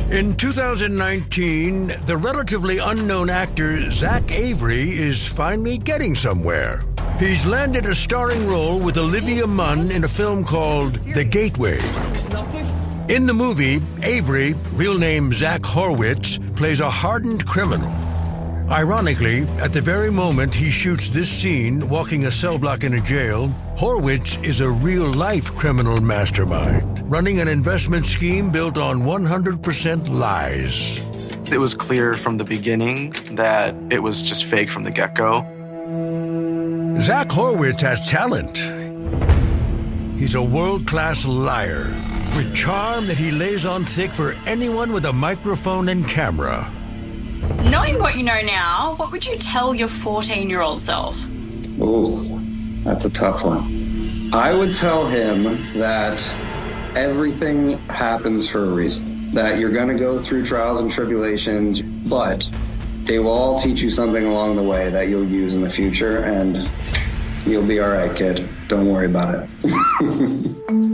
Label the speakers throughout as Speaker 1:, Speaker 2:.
Speaker 1: In 2019, the relatively unknown actor Zach Avery is finally getting somewhere. He's landed a starring role with Olivia Munn in a film called The Gateway. In the movie, Avery, real name Zach Horwitz, plays a hardened criminal. Ironically, at the very moment he shoots this scene walking a cell block in a jail, Horwitz is a real-life criminal mastermind, running an investment scheme built on 100% lies.
Speaker 2: It was clear from the beginning that it was just fake from the get-go.
Speaker 1: Zach Horwitz has talent. He's a world-class liar, with charm that he lays on thick for anyone with a microphone and camera.
Speaker 3: Knowing what you know now, what would you tell your 14-year-old self?
Speaker 4: Ooh, that's a tough one. I would tell him that everything happens for a reason. That you're going to go through trials and tribulations, but they will all teach you something along the way that you'll use in the future, and you'll be all right, kid. Don't worry about it.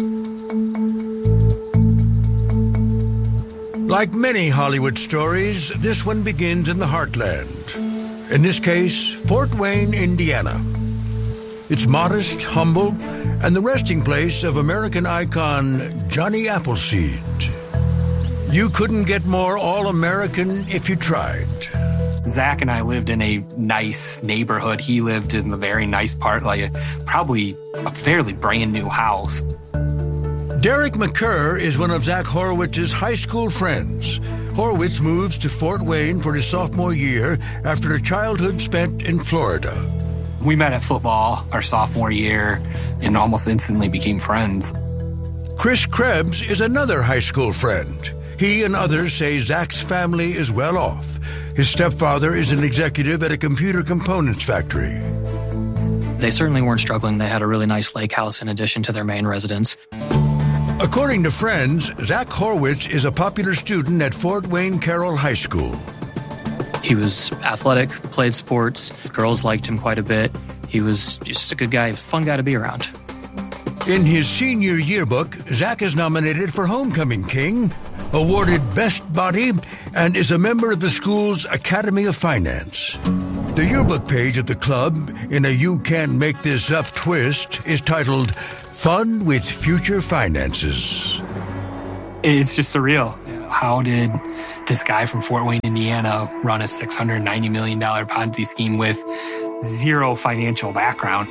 Speaker 1: Like many Hollywood stories, this one begins in the heartland. In this case, Fort Wayne, Indiana. It's modest, humble, and the resting place of American icon Johnny Appleseed. You couldn't get more all-American if you tried.
Speaker 2: Zach and I lived in a nice neighborhood. He lived in the very nice part, like probably a fairly brand new house.
Speaker 1: Derek McCurr is one of Zach Horwitz's high school friends. Horwitz moves to Fort Wayne for his sophomore year after a childhood spent in Florida.
Speaker 2: We met at football our sophomore year and almost instantly became friends.
Speaker 1: Chris Krebs is another high school friend. He and others say Zach's family is well off. His stepfather is an executive at a computer components factory.
Speaker 5: They certainly weren't struggling. They had a really nice lake house in addition to their main residence.
Speaker 1: According to friends, Zach Horwitz is a popular student at Fort Wayne Carroll High School.
Speaker 5: He was athletic, played sports. Girls liked him quite a bit. He was just a good guy, fun guy to be around.
Speaker 1: In his senior yearbook, Zach is nominated for Homecoming King, awarded Best Body, and is a member of the school's Academy of Finance. The yearbook page of the club, in a You Can't Make This Up twist, is titled Fun with Future Finances.
Speaker 2: It's just surreal. How did this guy from Fort Wayne, Indiana, run a $690 million Ponzi scheme with zero financial background?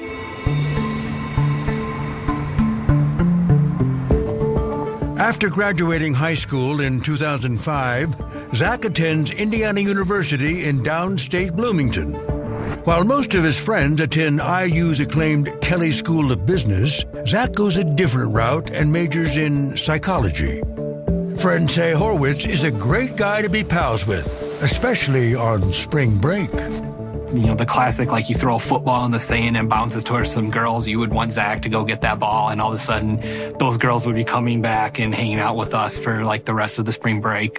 Speaker 1: After graduating high school in 2005, Zach attends Indiana University in downstate Bloomington. While most of his friends attend IU's acclaimed Kelley School of Business, Zach goes a different route and majors in psychology. Friends say Horwitz is a great guy to be pals with, especially on spring break.
Speaker 2: You know, the classic, like you throw a football in the sand and bounces towards some girls. You would want Zach to go get that ball, and all of a sudden, those girls would be coming back and hanging out with us for like the rest of the spring break.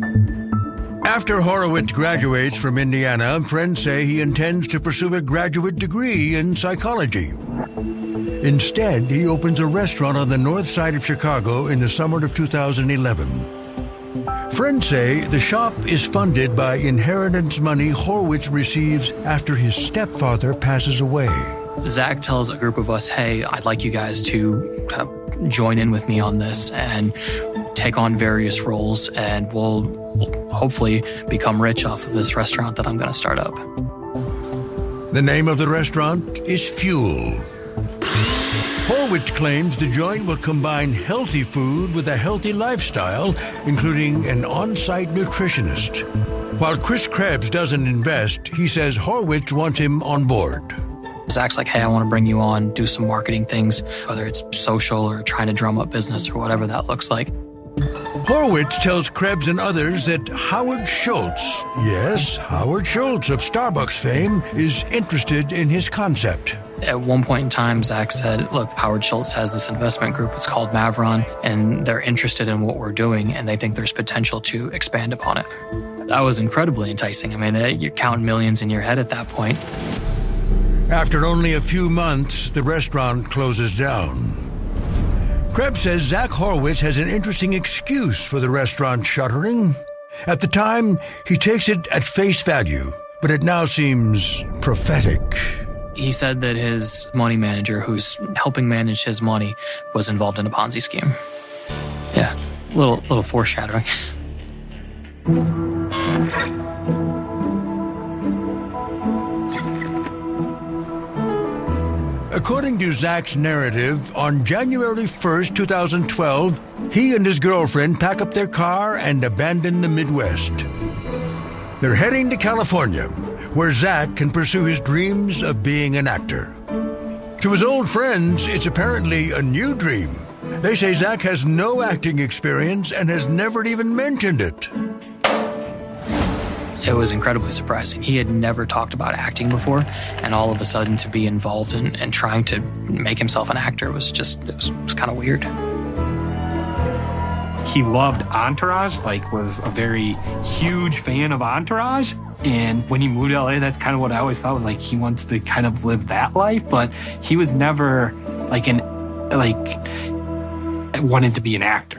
Speaker 1: After Horowitz graduates from Indiana, friends say he intends to pursue a graduate degree in psychology. Instead, he opens a restaurant on the north side of Chicago in the summer of 2011. Friends say the shop is funded by inheritance money Horwitz receives after his stepfather passes away.
Speaker 5: Zach tells a group of us, hey, I'd like you guys to kind of join in with me on this and take on various roles, and we'll hopefully become rich off of this restaurant that I'm going to start up.
Speaker 1: The name of the restaurant is Fuel. Horwitz claims the joint will combine healthy food with a healthy lifestyle, including an on-site nutritionist. While Chris Krebs doesn't invest, he says Horwitz wants him on board.
Speaker 5: Zach's like, hey, I want to bring you on, do some marketing things, whether it's social or trying to drum up business or whatever that looks like.
Speaker 1: Horwitz tells Krebs and others that Howard Schultz, yes, Howard Schultz of Starbucks fame, is interested in his concept.
Speaker 5: At one point in time, Zach said, look, Howard Schultz has this investment group. It's called Mavron, and they're interested in what we're doing, and they think there's potential to expand upon it. That was incredibly enticing. I mean, you're counting millions in your head at that point.
Speaker 1: After only a few months, the restaurant closes down. Krebs says Zach Horowitz has an interesting excuse for the restaurant shuttering. At the time, he takes it at face value, but it now seems prophetic.
Speaker 5: He said that his money manager, who's helping manage his money, was involved in a Ponzi scheme. Yeah, little foreshadowing.
Speaker 1: According to Zach's narrative, on January 1st, 2012, he and his girlfriend pack up their car and abandon the Midwest. They're heading to California, where Zach can pursue his dreams of being an actor. To his old friends, it's apparently a new dream. They say Zach has no acting experience and has never even mentioned it.
Speaker 5: It was incredibly surprising. He had never talked about acting before, and all of a sudden to be involved in and trying to make himself an actor was kind of weird.
Speaker 2: He loved Entourage, was a very huge fan of Entourage. And when he moved to LA, that's kind of what I always thought was he wants to kind of live that life, but he was never wanted to be an actor.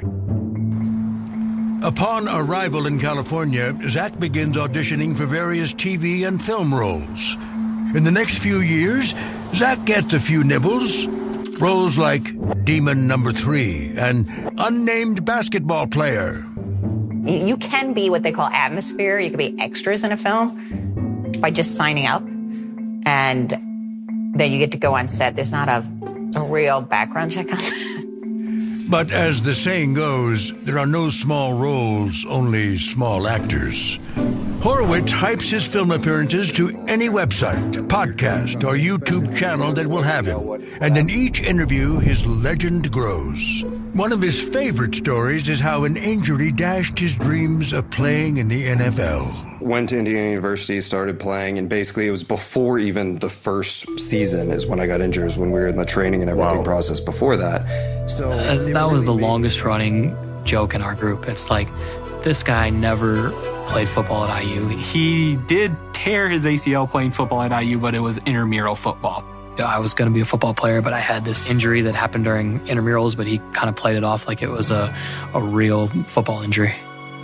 Speaker 1: Upon arrival in California, Zach begins auditioning for various TV and film roles. In the next few years, Zach gets a few nibbles. Roles like Demon Number 3 and Unnamed Basketball Player.
Speaker 6: You can be what they call atmosphere. You can be extras in a film by just signing up. And then you get to go on set. There's not a real background check on that.
Speaker 1: But as the saying goes, there are no small roles, only small actors. Horowitz hypes his film appearances to any website, podcast, or YouTube channel that will have him. And in each interview, his legend grows. One of his favorite stories is how an injury dashed his dreams of playing in the NFL.
Speaker 4: Went to Indiana University, started playing, and basically it was before even the first season is when I got injured, was when we were in the training and everything process before that. So
Speaker 5: that was the longest running joke in our group. It's this guy never played football at IU.
Speaker 2: He did tear his ACL playing football at IU, but it was intramural football.
Speaker 5: I was going to be a football player, but I had this injury that happened during intramurals, but he kind of played it off like it was a real football injury.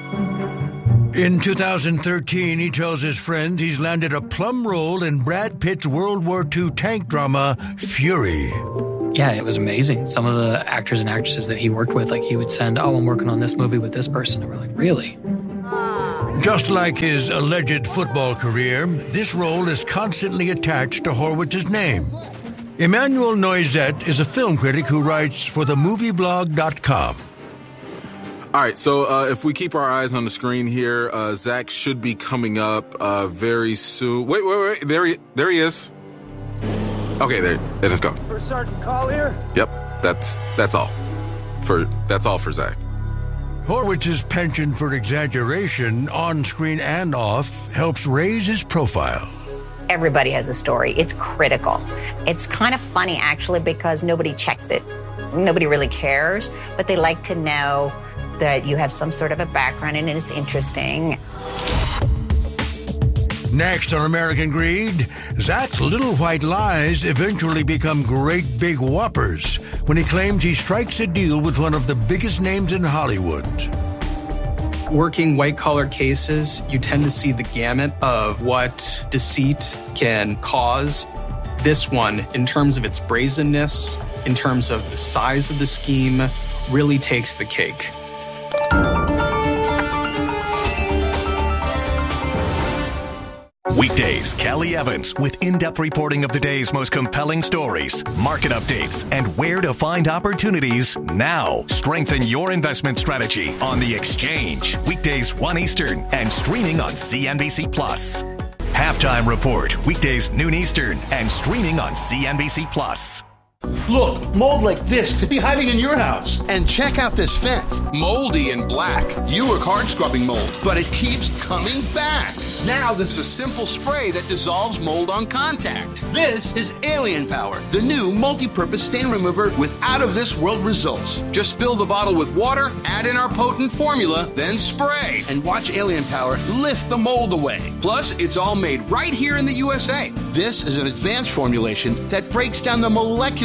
Speaker 1: In 2013, he tells his friend he's landed a plum role in Brad Pitt's World War II tank drama, Fury.
Speaker 5: Yeah, it was amazing. Some of the actors and actresses that he worked with, he would send, I'm working on this movie with this person. And we're like, really?
Speaker 1: Just like his alleged football career, this role is constantly attached to Horowitz's name. Emmanuel Noisette is a film critic who writes for themovieblog.com.
Speaker 7: All right, so if we keep our eyes on the screen here, Zach should be coming up very soon. Wait. There he is. Okay, there. Let's go.
Speaker 8: First Sergeant Call here?
Speaker 7: Yep, that's all. That's all for Zach.
Speaker 1: Horowitz's penchant for exaggeration, on screen and off, helps raise his profile.
Speaker 6: Everybody has a story. It's critical. It's kind of funny, actually, because nobody checks it. Nobody really cares, but they like to know that you have some sort of a background and it's interesting.
Speaker 1: Next on American Greed, Zach's little white lies eventually become great big whoppers when he claims he strikes a deal with one of the biggest names in Hollywood.
Speaker 9: Working white-collar cases, you tend to see the gamut of what deceit can cause. This one, in terms of its brazenness, in terms of the size of the scheme, really takes the cake.
Speaker 10: Weekdays, Kelly Evans with in-depth reporting of the day's most compelling stories, market updates, and where to find opportunities now. Strengthen your investment strategy on The Exchange. Weekdays 1 Eastern and streaming on CNBC Plus. Halftime Report. Weekdays noon Eastern and streaming on CNBC Plus.
Speaker 11: Look, mold like this could be hiding in your house.
Speaker 12: And check out this fence. Moldy and black. You work hard scrubbing mold, but it keeps coming back. Now there's a simple spray that dissolves mold on contact.
Speaker 11: This is Alien Power, the new multi-purpose stain remover with out-of-this-world results.
Speaker 12: Just fill the bottle with water, add in our potent formula, then spray.
Speaker 11: And watch Alien Power lift the mold away.
Speaker 12: Plus, it's all made right here in the USA.
Speaker 11: This is an advanced formulation that breaks down the molecular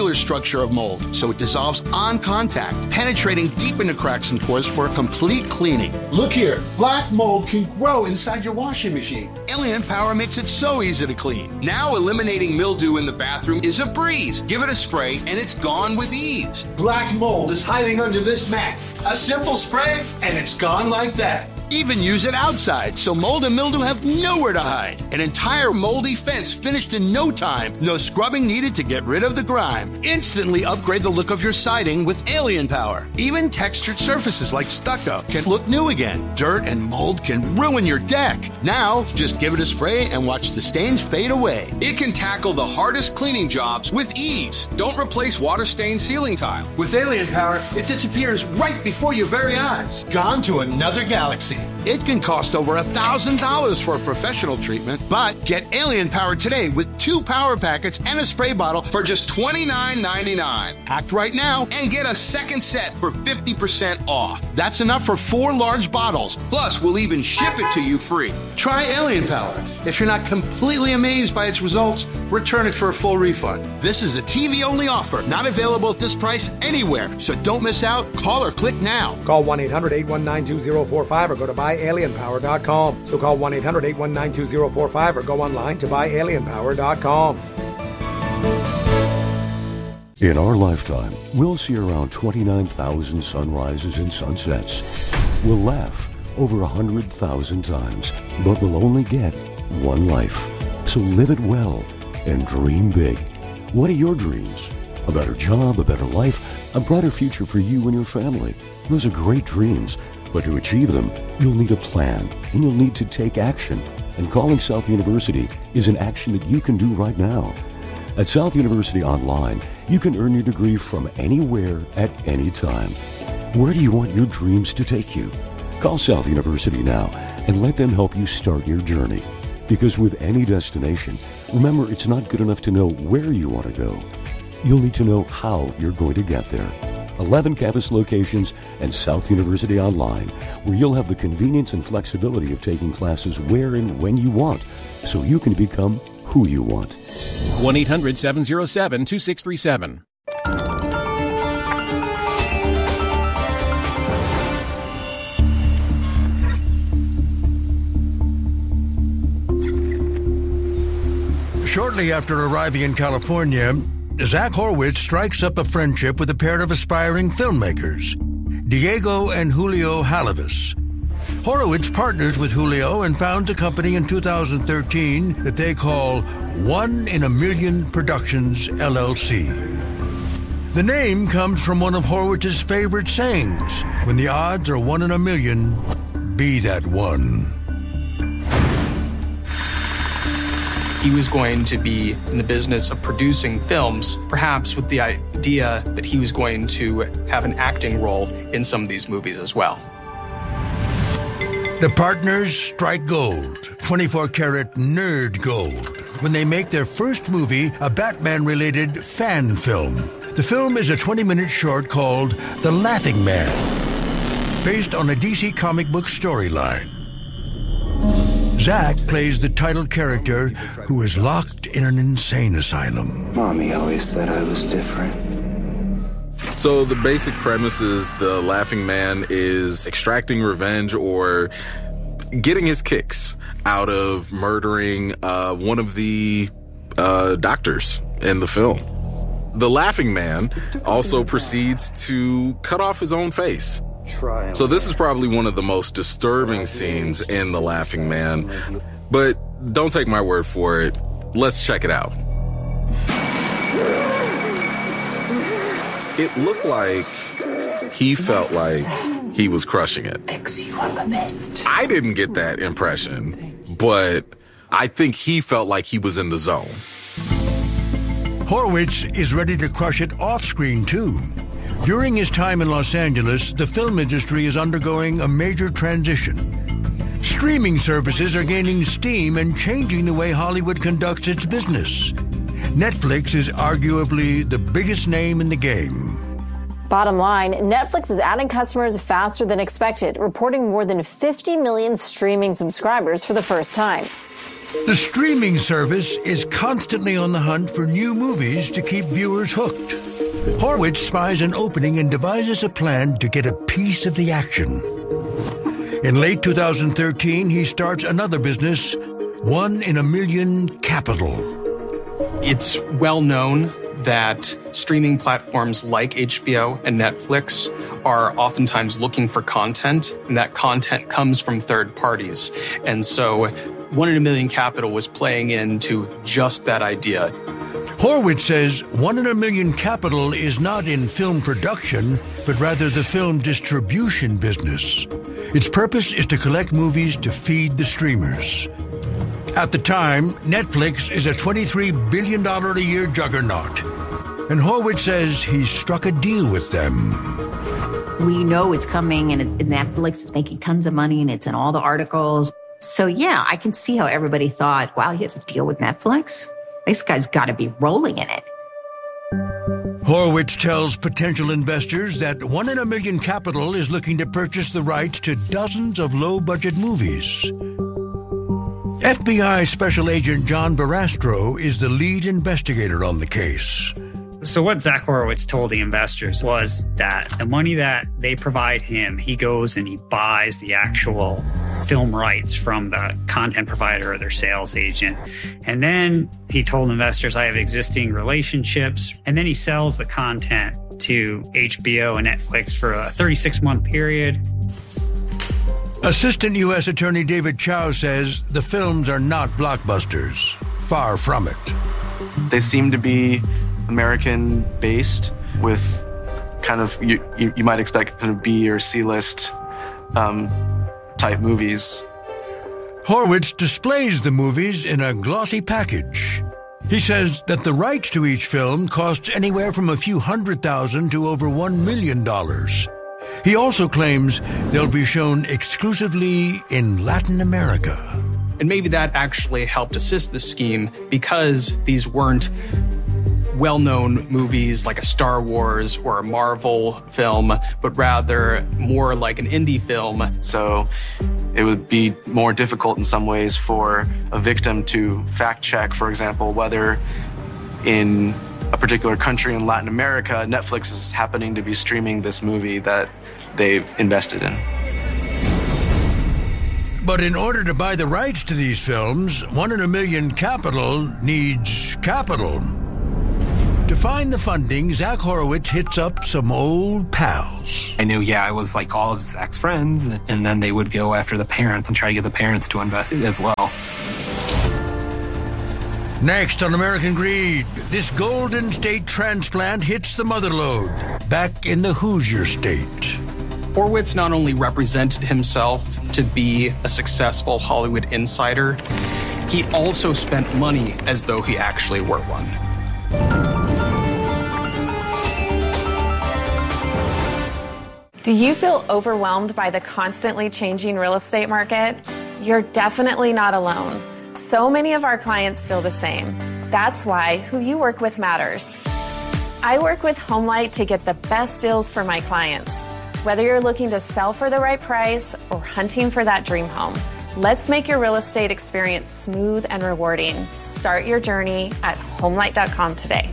Speaker 11: molecular structure of mold, so it dissolves on contact, penetrating deep into cracks and pores for a complete cleaning. Look here, black mold can grow inside your washing machine. Alien Power makes it so easy to clean. Now eliminating mildew in the bathroom is a breeze. Give it a spray and it's gone with ease. Black mold is hiding under this mat. A simple spray and it's gone like that. Even use it outside, so mold and mildew have nowhere to hide. An entire moldy fence finished in no time. No scrubbing needed to get rid of the grime. Instantly upgrade the look of your siding with Alien Power. Even textured surfaces like stucco can look new again. Dirt and mold can ruin your deck. Now, just give it a spray and watch the stains fade away. It can tackle the hardest cleaning jobs with ease. Don't replace water-stained ceiling tile. With Alien Power, it disappears right before your very eyes. Gone to another galaxy. It can cost over $1,000 for a professional treatment, but get Alien Power today with 2 power packets and a spray bottle for just $29.99. Act right now and get a second set for 50% off. That's enough for 4 large bottles. Plus, we'll even ship it to you free. Try Alien Power. If you're not completely amazed by its results, return it for a full refund. This is a TV-only offer, not available at this price anywhere. So don't miss out. Call or click now.
Speaker 8: Call 1-800-819-2045 or go to buyalienpower.com. So call 1-800-819-2045 or go online to buyalienpower.com.
Speaker 13: In our lifetime, we'll see around 29,000 sunrises and sunsets. We'll laugh over 100,000 times, but we'll only get one life. So live it well and dream big. What are your dreams? A better job, a better life, a brighter future for you and your family. Those are great dreams. But to achieve them, you'll need a plan, and you'll need to take action. And calling South University is an action that you can do right now. At South University Online, you can earn your degree from anywhere at any time. Where do you want your dreams to take you? Call South University now and let them help you start your journey. Because with any destination, remember, it's not good enough to know where you want to go. You'll need to know how you're going to get there. 11 campus locations and South University Online, where you'll have the convenience and flexibility of taking classes where and when you want, so you can become who you want.
Speaker 14: 1-800-707-2637.
Speaker 1: Shortly after arriving in California, Zach Horwitz strikes up a friendship with a pair of aspiring filmmakers, Diego and Julio Halavis. Horowitz partners with Julio and founds a company in 2013 that they call 1 in a Million Productions, LLC. The name comes from one of Horowitz's favorite sayings: when the odds are 1 in a million, be that one.
Speaker 9: He was going to be in the business of producing films, perhaps with the idea that he was going to have an acting role in some of these movies as well.
Speaker 1: The partners strike gold, 24-karat nerd gold, when they make their first movie, a Batman-related fan film. The film is a 20-minute short called The Laughing Man, based on a DC comic book storyline. Zach plays the title character who is locked in an insane asylum.
Speaker 4: Mommy always said I was different.
Speaker 7: So the basic premise is the Laughing Man is extracting revenge or getting his kicks out of murdering one of the doctors in the film. The Laughing Man also proceeds to cut off his own face. So this is probably one of the most disturbing scenes in The Laughing Man. But don't take my word for it. Let's check it out. It looked like he felt like he was crushing it. I didn't get that impression, but I think he felt like he was in the zone.
Speaker 1: Horowitz is ready to crush it off-screen, too. During his time in Los Angeles, the film industry is undergoing a major transition. Streaming services are gaining steam and changing the way Hollywood conducts its business. Netflix is arguably the biggest name in the game.
Speaker 15: Bottom line, Netflix is adding customers faster than expected, reporting more than 50 million streaming subscribers for the first time.
Speaker 1: The streaming service is constantly on the hunt for new movies to keep viewers hooked. Horwitz spies an opening and devises a plan to get a piece of the action. In late 2013, he starts another business, 1 in a Million Capital.
Speaker 9: It's well known that streaming platforms like HBO and Netflix are oftentimes looking for content, and that content comes from third parties. And so 1 in a Million Capital was playing into just that idea.
Speaker 1: Horwitz says 1 in a Million Capital is not in film production, but rather the film distribution business. Its purpose is to collect movies to feed the streamers. At the time, Netflix is a $23 billion a year juggernaut. And Horwitz says he's struck a deal with them.
Speaker 6: We know it's coming, and Netflix is making tons of money, and it's in all the articles. So, yeah, I can see how everybody thought, wow, he has a deal with Netflix? This guy's got to be rolling in it.
Speaker 1: Horwitz tells potential investors that 1 in a Million Capital is looking to purchase the rights to dozens of low-budget movies. FBI Special Agent John Barastro is the lead investigator on the case.
Speaker 14: So what Zach Horwitz told the investors was that the money that they provide him, he goes and he buys the actual film rights from the content provider or their sales agent. And then he told investors, I have existing relationships. And then he sells the content to HBO and Netflix for a 36-month period.
Speaker 1: Assistant U.S. Attorney David Chow says the films are not blockbusters. Far from it.
Speaker 16: They seem to be American-based with kind of, you might expect kind of B or C-list type movies.
Speaker 1: Horwitz displays the movies in a glossy package. He says that the rights to each film cost anywhere from a few $100,000 to over $1 million. He also claims they'll be shown exclusively in Latin America.
Speaker 9: And maybe that actually helped assist the scheme because these weren't well-known movies like a Star Wars or a Marvel film, but rather more like an indie film.
Speaker 16: So it would be more difficult in some ways for a victim to fact-check, for example, whether in a particular country in Latin America, Netflix is happening to be streaming this movie that they've invested in.
Speaker 1: But in order to buy the rights to these films, 1 in a Million Capital needs capital. To find the funding, Zach Horwitz hits up some old pals.
Speaker 2: I knew, I was like all of Zach's friends, and then they would go after the parents and try to get the parents to invest as well.
Speaker 1: Next on American Greed, this Golden State transplant hits the mother lode, back in the Hoosier State.
Speaker 9: Horwitz not only represented himself to be a successful Hollywood insider, he also spent money as though he actually were one.
Speaker 15: Do you feel overwhelmed by the constantly changing real estate market? You're definitely not alone. So many of our clients feel the same. That's why who you work with matters. I work with HomeLight to get the best deals for my clients. Whether you're looking to sell for the right price or hunting for that dream home, let's make your real estate experience smooth and rewarding. Start your journey at HomeLight.com today.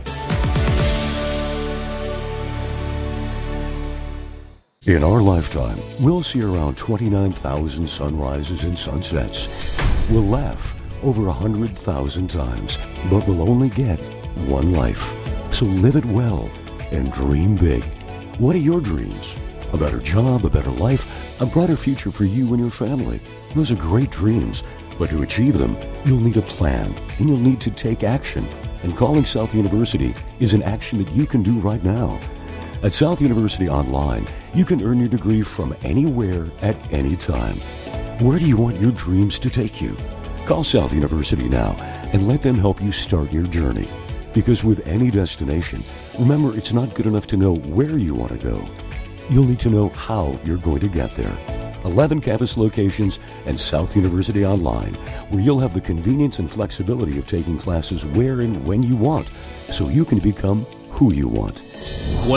Speaker 13: In our lifetime, we'll see around 29,000 sunrises and sunsets. We'll laugh over 100,000 times, but we'll only get one life. So live it well and dream big. What are your dreams? A better job, a better life, a brighter future for you and your family. Those are great dreams, but to achieve them, you'll need a plan, and you'll need to take action. And calling South University is an action that you can do right now. At South University Online, you can earn your degree from anywhere at any time. Where do you want your dreams to take you? Call South University now and let them help you start your journey. Because with any destination, remember, it's not good enough to know where you want to go. You'll need to know how you're going to get there. 11 campus locations and South University Online, where you'll have the convenience and flexibility of taking classes where and when you want, so you can become who you want.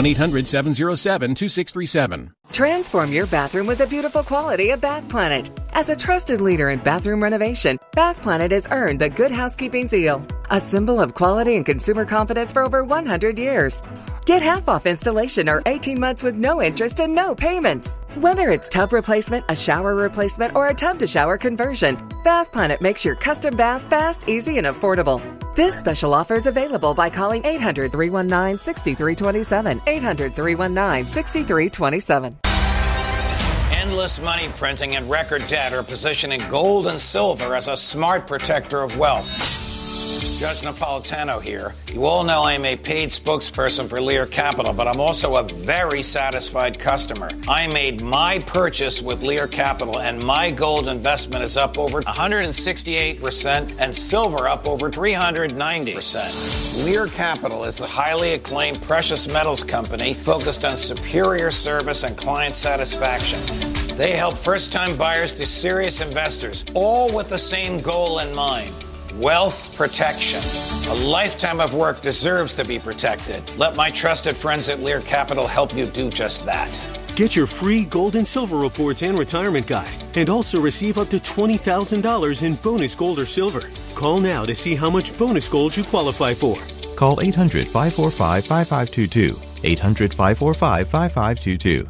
Speaker 17: 1-800-707-2637.
Speaker 18: Transform your bathroom with the beautiful quality of Bath Planet.
Speaker 17: As a trusted leader in bathroom renovation, Bath Planet has earned the Good Housekeeping seal, a symbol of quality and consumer confidence for over 100 years. Get half off installation or 18 months with no interest and no payments. Whether it's tub replacement, a shower replacement, or a tub-to-shower conversion, Bath Planet makes your custom bath fast, easy, and affordable. This special offer is available by calling 800-319-6327. 800-319-6327.
Speaker 18: Endless money printing and record debt are positioning gold and silver as a smart protector of wealth. Judge Napolitano here. You all know I'm a paid spokesperson for Lear Capital, but I'm also a very satisfied customer. I made my purchase with Lear Capital, and my gold investment is up over 168% and silver up over 390%. Lear Capital is the highly acclaimed precious metals company focused on superior service and client satisfaction. They help first-time buyers to serious investors, all with the same goal in mind. Wealth protection. A lifetime of work deserves to be protected. Let my trusted friends at Lear Capital help you do just that.
Speaker 19: Get your free gold and silver reports and retirement guide, and also receive up to $20,000 in bonus gold or silver. Call now to see how much bonus gold you qualify for.
Speaker 20: Call 800-545-5522. 800-545-5522.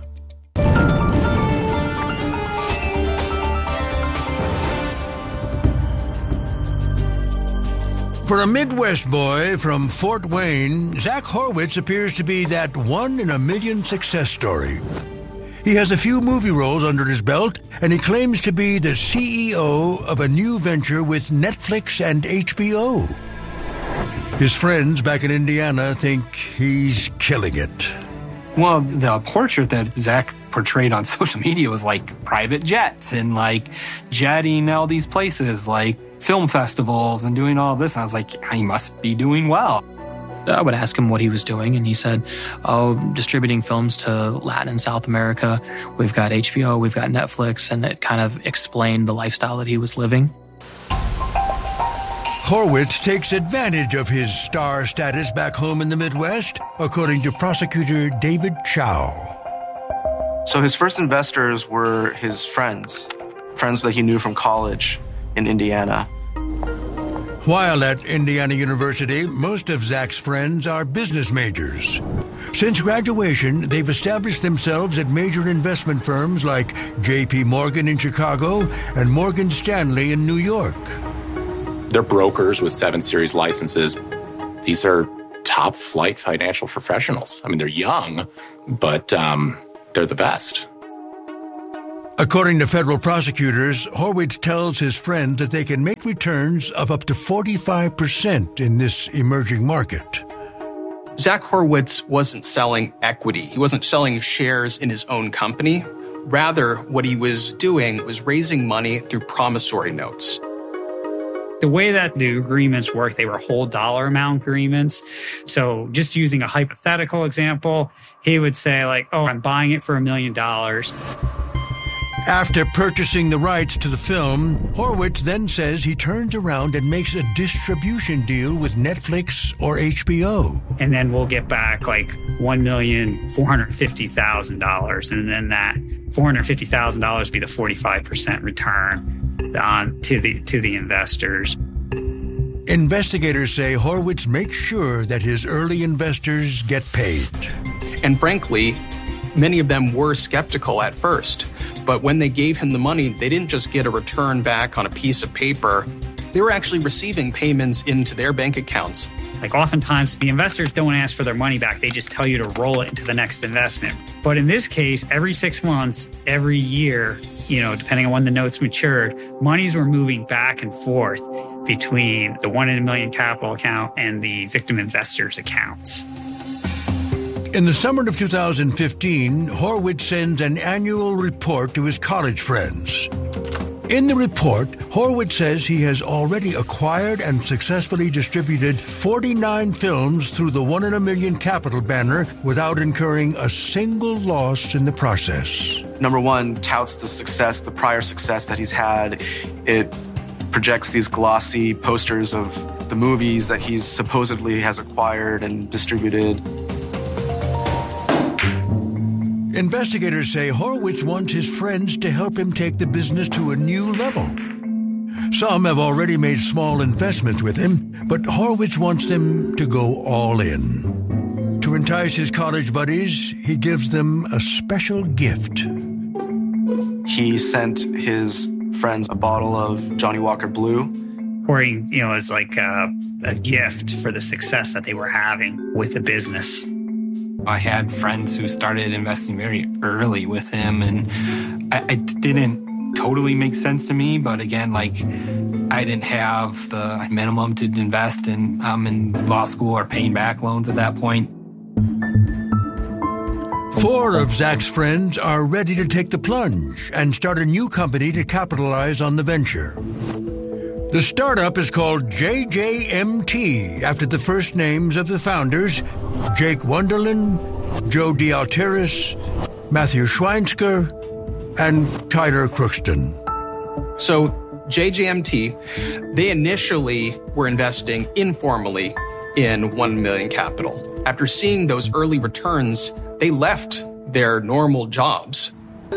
Speaker 1: For a Midwest boy from Fort Wayne, Zach Horwitz appears to be that one-in-a-million success story. He has a few movie roles under his belt, and he claims to be the CEO of a new venture with Netflix and HBO. His friends back in Indiana think he's killing it.
Speaker 2: Well, the portrait that Zach portrayed on social media was like private jets and like jetting all these places, like film festivals and doing all this. And I was like, he must be doing well.
Speaker 5: I would ask him what he was doing, and he said, distributing films to Latin and South America. We've got HBO, we've got Netflix, and it kind of explained the lifestyle that he was living.
Speaker 1: Horwitz takes advantage of his star status back home in the Midwest, according to prosecutor David Chow.
Speaker 16: So his first investors were his friends that he knew from college in Indiana.
Speaker 1: While at Indiana University, most of Zach's friends are business majors. Since graduation, they've established themselves at major investment firms like J.P. Morgan in Chicago and Morgan Stanley in New York.
Speaker 21: They're brokers with 7 Series licenses. These are top-flight financial professionals. I mean, they're young, but they're the best.
Speaker 1: According to federal prosecutors, Horwitz tells his friends that they can make returns of up to 45% in this emerging market.
Speaker 9: Zach Horwitz wasn't selling equity. He wasn't selling shares in his own company. Rather, what he was doing was raising money through promissory notes.
Speaker 14: The way that the agreements work, they were whole dollar amount agreements. So just using a hypothetical example, he would say like, I'm buying it for $1 million.
Speaker 1: After purchasing the rights to the film, Horwitz then says he turns around and makes a distribution deal with Netflix or HBO.
Speaker 14: And then we'll get back like $1,450,000. And then that $450,000 would be the 45% return to the investors.
Speaker 1: Investigators say Horwitz makes sure that his early investors get paid.
Speaker 9: And frankly, many of them were skeptical at first. But when they gave him the money, they didn't just get a return back on a piece of paper. They were actually receiving payments into their bank accounts.
Speaker 14: Like oftentimes, the investors don't ask for their money back. They just tell you to roll it into the next investment. But in this case, every 6 months, every year, depending on when the notes matured, monies were moving back and forth between the 1 in a million capital account and the victim investors' accounts.
Speaker 1: In the summer of 2015, Horwitz sends an annual report to his college friends. In the report, Horwitz says he has already acquired and successfully distributed 49 films through the 1 in a million capital banner without incurring a single loss in the process.
Speaker 16: Number one, touts the prior success that he's had. It projects these glossy posters of the movies that he supposedly has acquired and distributed.
Speaker 1: Investigators say Horowitz wants his friends to help him take the business to a new level. Some have already made small investments with him, but Horowitz wants them to go all in. To entice his college buddies, he gives them a special gift.
Speaker 16: He sent his friends a bottle of Johnny Walker Blue.
Speaker 14: Pouring, as like a gift for the success that they were having with the business.
Speaker 2: I had friends who started investing very early with him, and it didn't totally make sense to me. But again, I didn't have the minimum to invest, and I'm in law school or paying back loans at that point.
Speaker 1: 4 of Zach's friends are ready to take the plunge and start a new company to capitalize on the venture. The startup is called JJMT, after the first names of the founders, Jake Wunderlin, Joe D'Alteris, Matthew Schweinsker, and Tyler Crookston.
Speaker 9: So JJMT, they initially were investing informally in 1 million capital. After seeing those early returns, they left their normal jobs.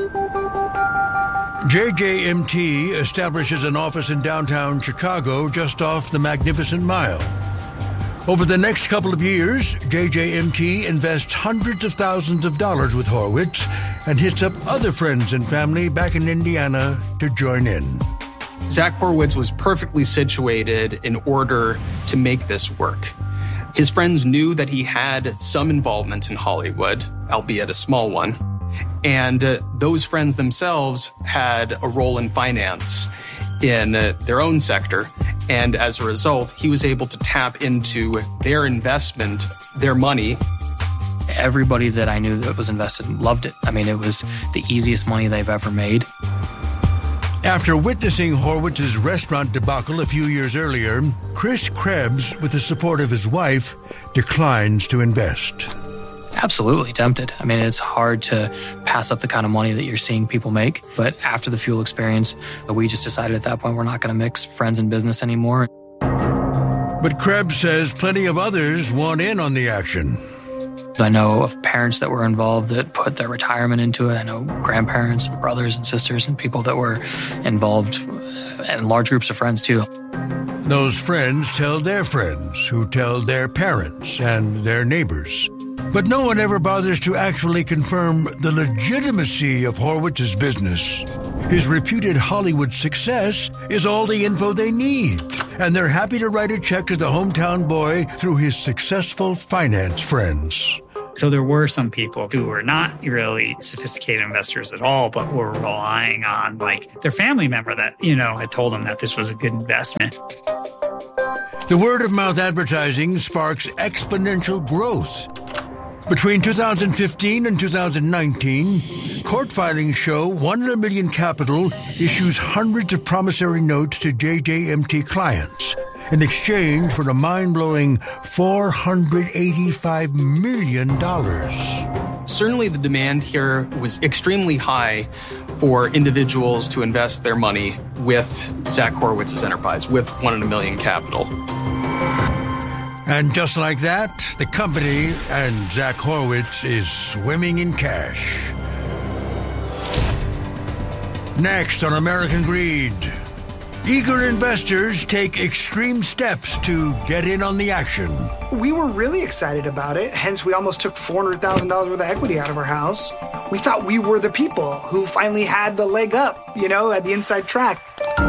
Speaker 1: JJMT establishes an office in downtown Chicago just off the Magnificent Mile. Over the next couple of years, JJMT invests hundreds of thousands of dollars with Horowitz and hits up other friends and family back in Indiana to join in.
Speaker 9: Zach Horowitz was perfectly situated in order to make this work. His friends knew that he had some involvement in Hollywood, albeit a small one. And those friends themselves had a role in finance in their own sector. And as a result, he was able to tap into their investment, their money.
Speaker 5: Everybody that I knew that was invested loved it. I mean, it was the easiest money they've ever made.
Speaker 1: After witnessing Horowitz's restaurant debacle a few years earlier, Chris Krebs, with the support of his wife, declines to invest.
Speaker 5: Absolutely tempted. I mean, it's hard to pass up the kind of money that you're seeing people make. But after the fuel experience, we just decided at that point we're not going to mix friends and business anymore.
Speaker 1: But Krebs says plenty of others want in on the action.
Speaker 5: I know of parents that were involved that put their retirement into it. I know grandparents and brothers and sisters and people that were involved, and large groups of friends too.
Speaker 1: Those friends tell their friends, who tell their parents and their neighbors. But no one ever bothers to actually confirm the legitimacy of Horowitz's business. His reputed Hollywood success is all the info they need, and they're happy to write a check to the hometown boy through his successful finance friends.
Speaker 14: So there were some people who were not really sophisticated investors at all, but were relying on their family member that, had told them that this was a good investment.
Speaker 1: The word-of-mouth advertising sparks exponential growth. Between 2015 and 2019, court filings show 1 in a million Capital issues hundreds of promissory notes to JJMT clients in exchange for a mind-blowing $485 million.
Speaker 9: Certainly the demand here was extremely high for individuals to invest their money with Zach Horowitz's enterprise, with 1 in a million Capital.
Speaker 1: And just like that, the company and Zach Horowitz is swimming in cash. Next on American Greed, eager investors take extreme steps to get in on the action.
Speaker 20: We were really excited about it, hence we almost took $400,000 worth of equity out of our house. We thought we were the people who finally had the leg up, at the inside track.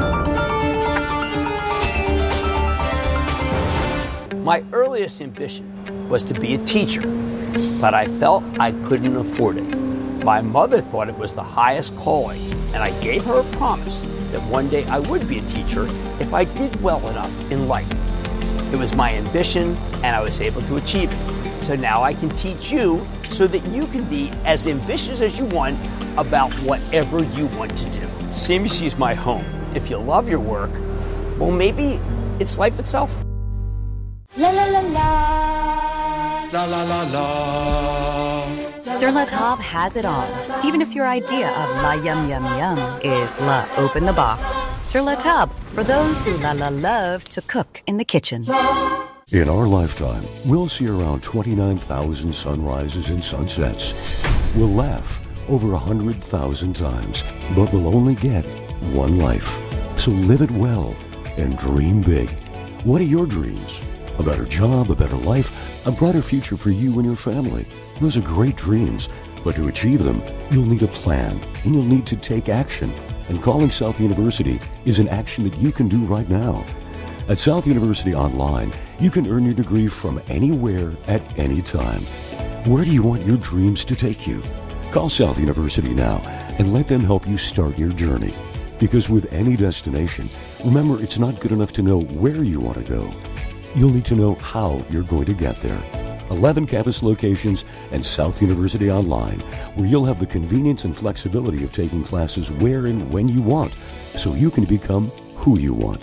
Speaker 22: My earliest ambition was to be a teacher, but I felt I couldn't afford it. My mother thought it was the highest calling, and I gave her a promise that one day I would be a teacher if I did well enough in life. It was my ambition, and I was able to achieve it. So now I can teach you so that you can be as ambitious as you want about whatever you want to do. CNBC is my home. If you love your work, well, maybe it's life itself.
Speaker 23: La la la la. La la la la.
Speaker 24: Sur La Table has it all. Even if your idea of la yum yum yum is la open the box. Sur La Table, for those who love to cook in the kitchen.
Speaker 13: In our lifetime, we'll see around 29,000 sunrises and sunsets. will laugh over 100,000 times, but will only get one life. So live it well and dream big. What are your dreams? A better job, a better life, a brighter future for you and your family. Those are great dreams, but to achieve them, you'll need a plan, and you'll need to take action. And calling South University is an action that you can do right now. At South University Online, you can earn your degree from anywhere at any time. Where do you want your dreams to take you? Call South University now and let them help you start your journey. Because with any destination, remember, it's not good enough to know where you want to go. You'll need to know how you're going to get there. 11 campus locations and South University Online, where you'll have the convenience and flexibility of taking classes where and when you want, so you can become who you want.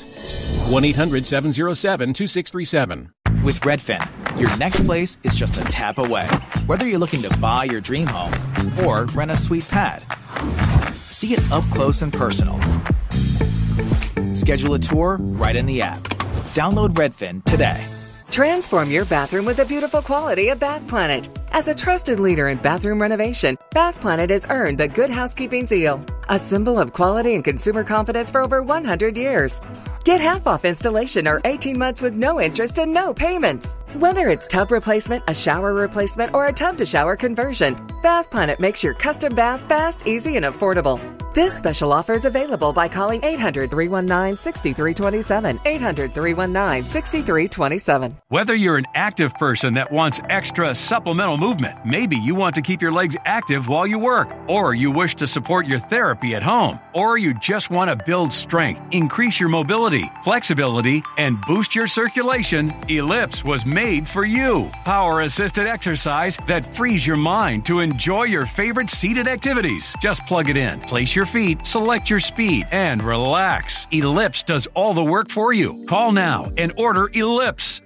Speaker 3: 1-800-707-2637. With Redfin, your next place is just a tap away. Whether you're looking to buy your dream home or rent a sweet pad, see it up close and personal. Schedule a tour right in the app. Download Redfin today.
Speaker 17: Transform your bathroom with the beautiful quality of Bath Planet. As a trusted leader in bathroom renovation, Bath Planet has earned the Good Housekeeping seal, a symbol of quality and consumer confidence for over 100 years. Get half off installation or 18 months with no interest and no payments. Whether it's tub replacement, a shower replacement, or a tub-to-shower conversion, Bath Planet makes your custom bath fast, easy, and affordable. This special offer is available by calling 800-319-6327, 800-319-6327.
Speaker 10: Whether you're an active person that wants extra supplemental movement, maybe you want to keep your legs active while you work, or you wish to support your therapy at home, or you just want to build strength, increase your mobility, flexibility, and boost your circulation, Ellipse was made for you. Power-assisted exercise that frees your mind to enjoy your favorite seated activities. Just plug it in, place your feet, select your speed, and relax. Ellipse does all the work for you. Call now and order Ellipse.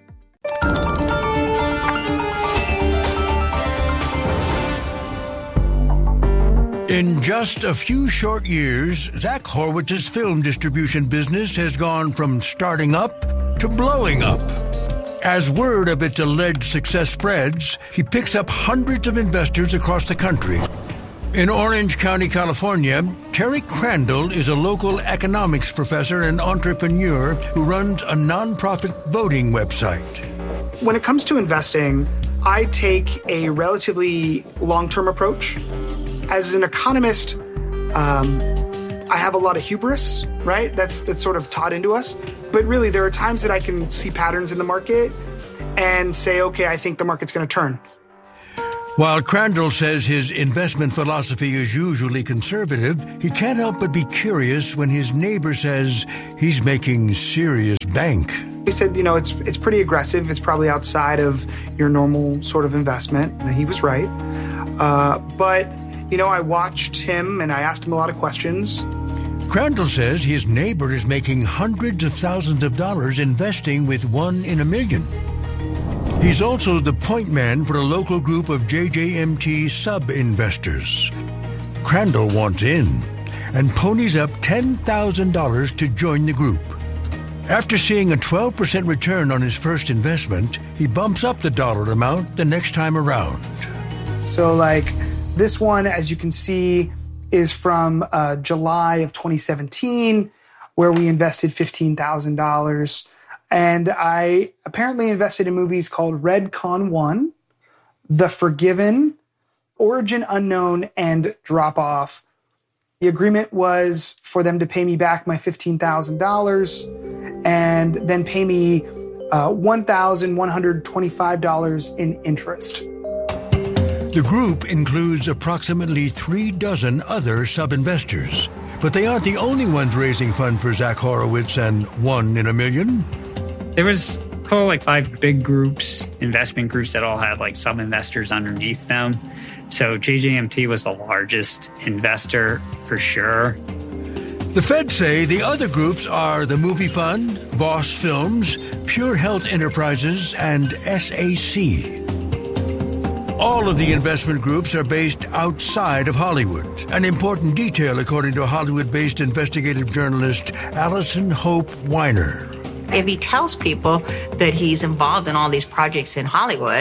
Speaker 1: In just a few short years, Zach Horwitz's film distribution business has gone from starting up to blowing up. As word of its alleged success spreads, he picks up hundreds of investors across the country. In Orange County, California, Terry Crandall is a local economics professor and entrepreneur who runs a nonprofit voting website.
Speaker 20: When it comes to investing, I take a relatively long-term approach. As an economist, I have a lot of hubris, right? That's sort of taught into us. But really, there are times that I can see patterns in the market and say, okay, I think the market's going to turn.
Speaker 1: While Crandall says his investment philosophy is usually conservative, he can't help but be curious when his neighbor says he's making serious bank.
Speaker 20: He said, you know, it's pretty aggressive. It's probably outside of your normal sort of investment. And he was right. But, you know, I watched him and I asked him a lot of questions.
Speaker 1: Crandall says his neighbor is making hundreds of thousands of dollars investing with 1 in a million. He's also the point man for a local group of JJMT sub-investors. Crandall wants in and ponies up $10,000 to join the group. After seeing a 12% return on his first investment, he bumps up the dollar amount the next time around.
Speaker 20: So, like, this one, as you can see, is from July of 2017, where we invested $15,000. And I apparently invested in movies called Red Con 1, The Forgiven, Origin Unknown, and Drop Off. The agreement was for them to pay me back my $15,000 and then pay me $1,125 in interest.
Speaker 1: The group includes approximately 36 other sub-investors, but they aren't the only ones raising funds for Zach Horowitz and 1 in a million.
Speaker 14: There was probably like 5 big groups, investment groups that all had like sub-investors underneath them. So JJMT was the largest investor for sure.
Speaker 1: The Feds say the other groups are the Movie Fund, Voss Films, Pure Health Enterprises, and SAC. All of the investment groups are based outside of Hollywood, an important detail according to Hollywood-based investigative journalist Allison Hope Weiner.
Speaker 11: If he tells people that he's involved in all these projects in Hollywood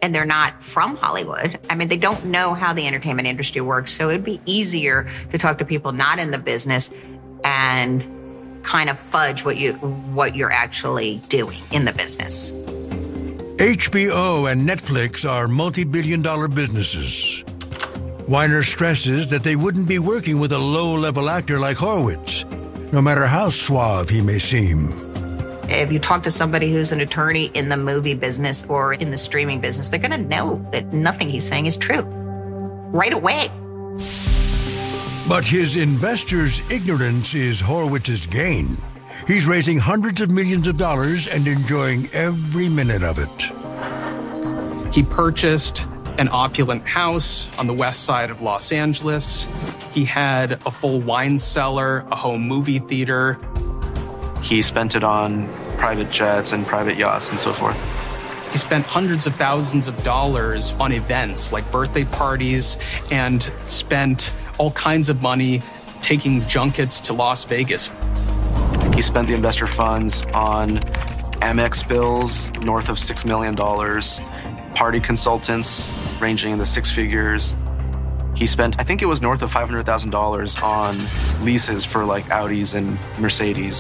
Speaker 6: and they're not from Hollywood. I mean, they don't know how the entertainment industry works. So it'd be easier to talk to people not in the business and kind of fudge what you're actually doing in the business.
Speaker 1: HBO and Netflix are multi-billion-dollar businesses. Weiner stresses that they wouldn't be working with a low-level actor like Horowitz, no matter how suave he may seem.
Speaker 6: If you talk to somebody who's an attorney in the movie business or in the streaming business, they're going to know that nothing he's saying is true right away.
Speaker 1: But his investors' ignorance is Horowitz's gain. He's raising hundreds of millions of dollars and enjoying every minute of it.
Speaker 9: He purchased an opulent house on the west side of Los Angeles. He had a full wine cellar, a home movie theater.
Speaker 16: He spent it on private jets and private yachts and so forth.
Speaker 9: He spent hundreds of thousands of dollars on events like birthday parties and spent all kinds of money taking junkets to Las Vegas.
Speaker 16: He spent the investor funds on Amex bills north of $6 million, party consultants ranging in the six figures. He spent, I think it was north of $500,000 on leases for like Audis and Mercedes.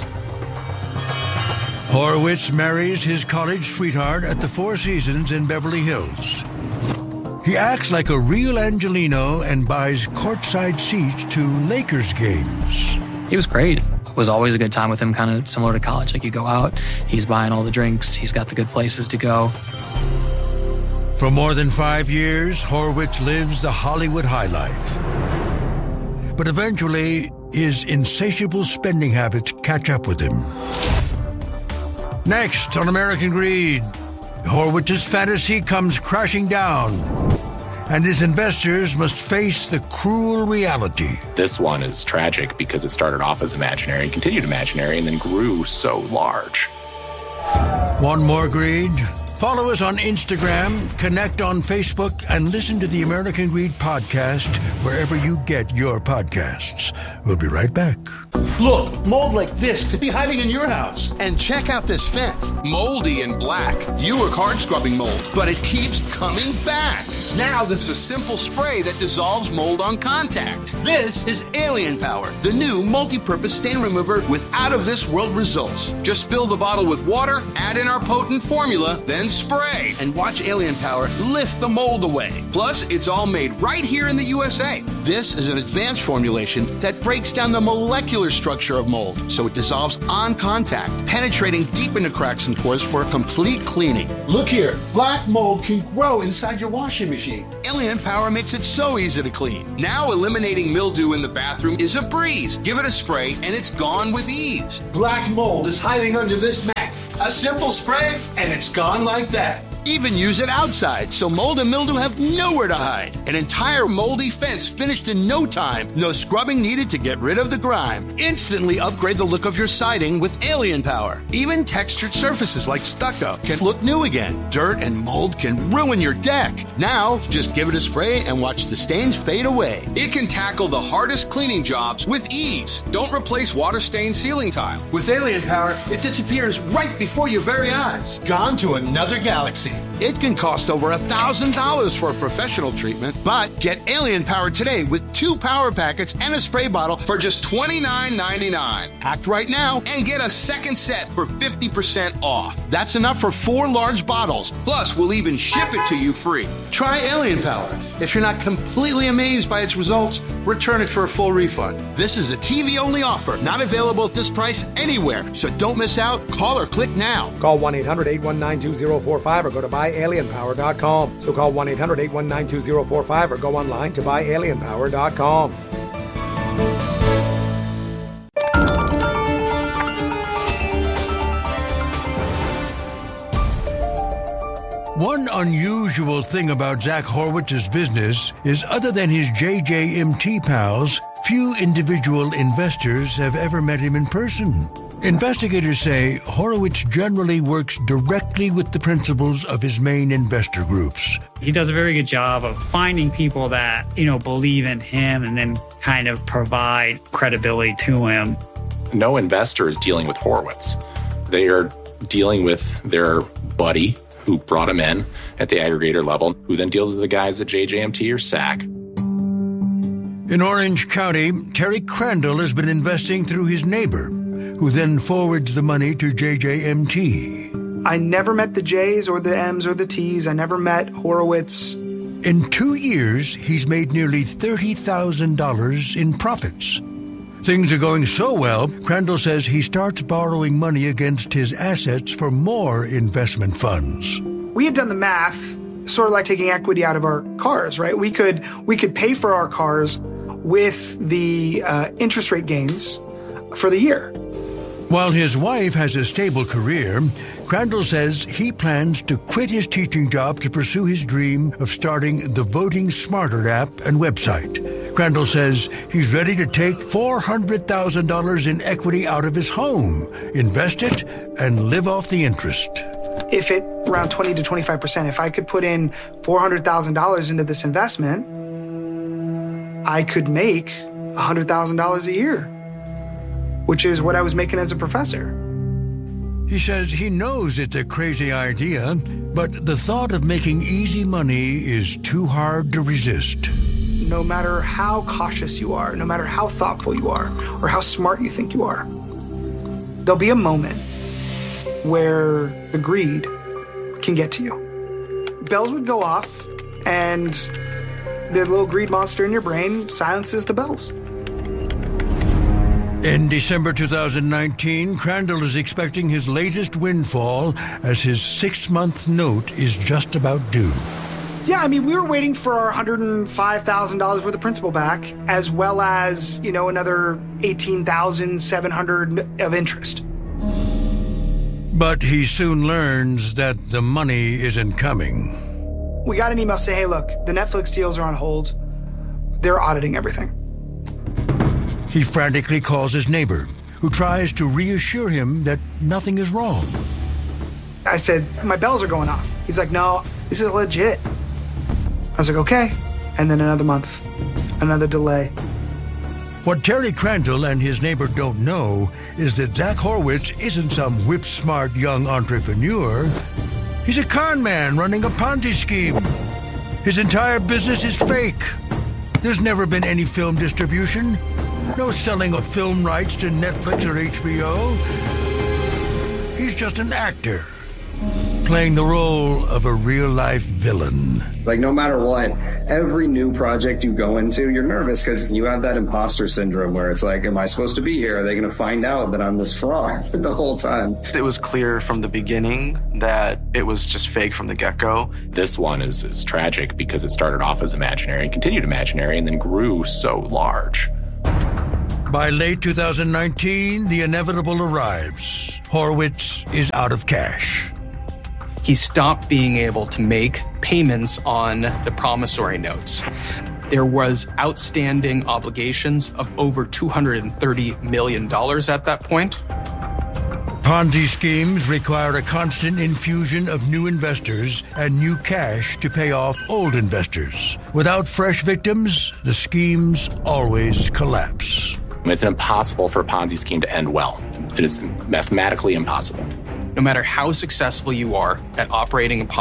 Speaker 1: Horowitz marries his college sweetheart at the Four Seasons in Beverly Hills. He acts like a real Angelino and buys courtside seats to Lakers games.
Speaker 5: He was great. It was always a good time with him, kind of similar to college. Like, you go out, he's buying all the drinks, he's got the good places to go.
Speaker 1: For more than 5 years, Horowitz lives the Hollywood high life. But eventually, his insatiable spending habits catch up with him. Next on American Greed, Horowitz's fantasy comes crashing down, and his investors must face the cruel reality.
Speaker 21: This one is tragic because it started off as imaginary, continued imaginary, and then grew so large.
Speaker 1: Want more greed? Follow us on Instagram, connect on Facebook, and listen to the American Greed podcast wherever you get your podcasts. We'll be right back.
Speaker 4: Look, mold like this could be hiding in your house. And check out this fence. Moldy and black. You work hard scrubbing mold, but it keeps coming back. Now there's a simple spray that dissolves mold on contact. This is Alien Power, the new multi-purpose stain remover with out-of-this-world results. Just fill the bottle with water, add in our potent formula, then spray, and watch Alien Power lift the mold away. Plus, it's all made right here in the USA. This is an advanced formulation that breaks down the molecular structure of mold, so it dissolves on contact, penetrating deep into cracks and pores for a complete cleaning. Look here, black mold can grow inside your washing machine. Alien Power makes it so easy to clean. Now eliminating mildew in the bathroom is a breeze. Give it a spray and it's gone with ease. Black mold is hiding under this mat. A simple spray and it's gone like that. Even use it outside, so mold and mildew have nowhere to hide. An entire moldy fence finished in no time. No scrubbing needed to get rid of the grime. Instantly upgrade the look of your siding with Alien Power. Even textured surfaces like stucco can look new again. Dirt and mold can ruin your deck. Now, just give it a spray and watch the stains fade away. It can tackle the hardest cleaning jobs with ease. Don't replace water-stained ceiling tile. With Alien Power, it disappears right before your very eyes. Gone to another galaxy. It can cost over $1,000 for a professional treatment, but get Alien Power today with 2 power packets and a spray bottle for just $29.99. Act right now and get a second set for 50% off. That's enough for 4 large bottles. Plus, we'll even ship it to you free. Try Alien Power. If you're not completely amazed by its results, return it for a full refund. This is a TV-only offer, not available at this price anywhere. So don't miss out. Call or click now.
Speaker 8: Call 1-800-819-2045 or go to buyalienpower.com. So call 1-800-819-2045 or go online to buyalienpower.com.
Speaker 1: One unusual thing about Zach Horowitz's business is, other than his JJMT pals, few individual investors have ever met him in person. Investigators say Horowitz generally works directly with the principals of his main investor groups.
Speaker 14: He does a very good job of finding people that, believe in him and then kind of provide credibility to him.
Speaker 21: No investor is dealing with Horowitz. They are dealing with their buddy who brought him in at the aggregator level, who then deals with the guys at JJMT or SAC.
Speaker 1: In Orange County, Terry Crandall has been investing through his neighbor, who then forwards the money to JJMT.
Speaker 20: I never met the J's or the M's or the T's. I never met Horowitz.
Speaker 1: In 2 years, he's made nearly $30,000 in profits. Things are going so well, Crandall says he starts borrowing money against his assets for more investment funds.
Speaker 20: We had done the math, sort of like taking equity out of our cars, right? We could pay for our cars with the interest rate gains for the year.
Speaker 1: While his wife has a stable career, Crandall says he plans to quit his teaching job to pursue his dream of starting the Voting Smarter app and website. Crandall says he's ready to take $400,000 in equity out of his home, invest it, and live off the interest.
Speaker 20: If it around 20 to 25%, if I could put in $400,000 into this investment, I could make $100,000 a year, which is what I was making as a professor.
Speaker 1: He says he knows it's a crazy idea, but the thought of making easy money is too hard to resist.
Speaker 20: No matter how cautious you are, no matter how thoughtful you are, or how smart you think you are, there'll be a moment where the greed can get to you. Bells would go off, and the little greed monster in your brain silences the bells.
Speaker 1: In December 2019, Crandall is expecting his latest windfall as his 6-month note is just about due.
Speaker 20: Yeah, I mean, we were waiting for our $105,000 worth of principal back, as well as, another $18,700 of interest.
Speaker 1: But he soon learns that the money isn't coming.
Speaker 20: We got an email saying, hey, look, the Netflix deals are on hold. They're auditing everything.
Speaker 1: He frantically calls his neighbor, who tries to reassure him that nothing is wrong.
Speaker 20: I said, my bells are going off. He's like, no, this is legit. I was like, okay. And then another month, another delay.
Speaker 1: What Terry Crandall and his neighbor don't know is that Zach Horowitz isn't some whip-smart young entrepreneur. He's a con man running a Ponzi scheme. His entire business is fake. There's never been any film distribution. No selling of film rights to Netflix or HBO. He's just an actor, playing the role of a real-life villain.
Speaker 7: Like, no matter what, every new project you go into, you're nervous because you have that imposter syndrome where it's like, am I supposed to be here? Are they going to find out that I'm this fraud the whole time?
Speaker 16: It was clear from the beginning that it was just fake from the get-go.
Speaker 21: This one is tragic because it started off as imaginary and continued imaginary and then grew so large.
Speaker 1: By late 2019, the inevitable arrives. Horowitz is out of cash.
Speaker 9: He stopped being able to make payments on the promissory notes. There was outstanding obligations of over $230 million at that point.
Speaker 1: Ponzi schemes require a constant infusion of new investors and new cash to pay off old investors. Without fresh victims, the schemes always collapse.
Speaker 21: It's impossible for a Ponzi scheme to end well. It is mathematically impossible.
Speaker 9: No matter how successful you are at operating a